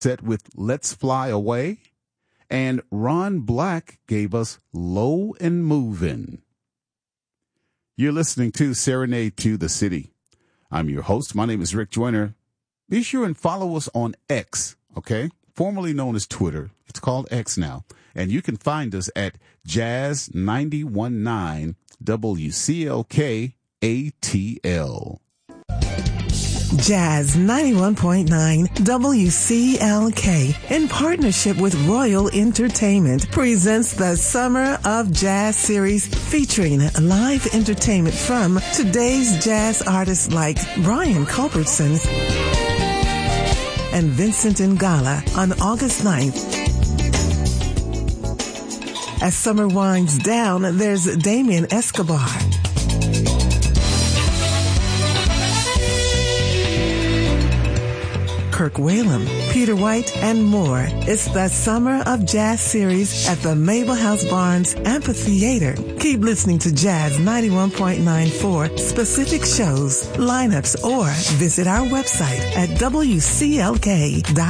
set with Let's Fly Away, and Ron Black gave us Low and Movin'. You're listening to Serenade to the City. I'm your host. My name is Rick Joyner. Be sure and follow us on X, okay? Formerly known as Twitter. It's called X now. And you can find us at Jazz 91.9 WCLK ATL. Jazz 91.9 WCLK, in partnership with Royal Entertainment, presents the Summer of Jazz series featuring live entertainment from today's jazz artists like Brian Culbertson and Vincent Ingala on August 9th. As summer winds down, there's Damien Escobar, Kirk Whalum, Peter White, and more. It's the Summer of Jazz series at the Mabel House Barnes Amphitheater. Keep listening to Jazz 91.9 for specific shows, lineups, or visit our website at WCLK.com.